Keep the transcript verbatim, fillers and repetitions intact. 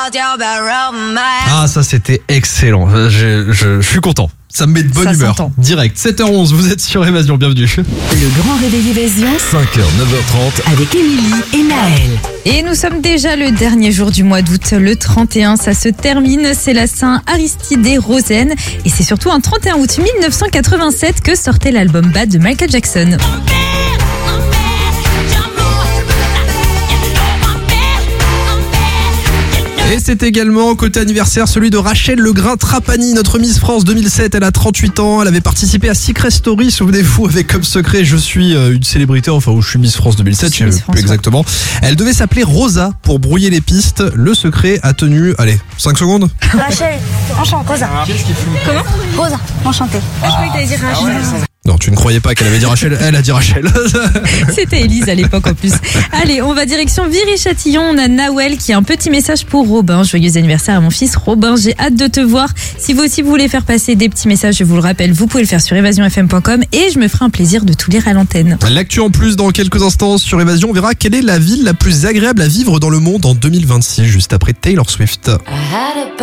Ah, ça c'était excellent. Je, je, je suis content. Ça me met de bonne Ça humeur. s'entend. Direct, sept heures onze, vous êtes sur Évasion, bienvenue. Le grand réveil Évasion cinq heures, neuf heures trente. avec Émilie et Naël. Et nous sommes déjà le dernier jour du mois d'août, le trente et un, ça se termine, c'est la Saint Aristide et Rosen. Et c'est surtout un trente et un août mille neuf cent quatre-vingt-sept que sortait l'album Bad de Michael Jackson. Et c'est également, côté anniversaire, celui de Rachel Legrain-Trapani, notre Miss France deux mille sept. Elle a trente-huit ans, elle avait participé à Secret Story, souvenez-vous, avec comme secret, je suis euh, une célébrité, enfin, où je suis Miss France deux mille sept, je Miss sais France, plus ouais. exactement. Elle devait s'appeler Rosa pour brouiller les pistes. Le secret a tenu, allez, cinq secondes. Rachel, enchanté. Rosa. Comment Rosa, enchanté. Je croyais que t'allais dire Rachel. Non, tu ne croyais pas qu'elle avait dit Rachel, elle a dit Rachel. C'était Élise à l'époque en plus. Allez, on va direction Viry-Châtillon. On a Nawel qui a un petit message pour Robin. Joyeux anniversaire à mon fils Robin. J'ai hâte de te voir. Si vous aussi vous voulez faire passer des petits messages, je vous le rappelle, vous pouvez le faire sur évasion f m point com et je me ferai un plaisir de tout lire à l'antenne. L'actu en plus dans quelques instants sur Évasion. On verra quelle est la ville la plus agréable à vivre dans le monde en deux mille vingt-six, juste après Taylor Swift.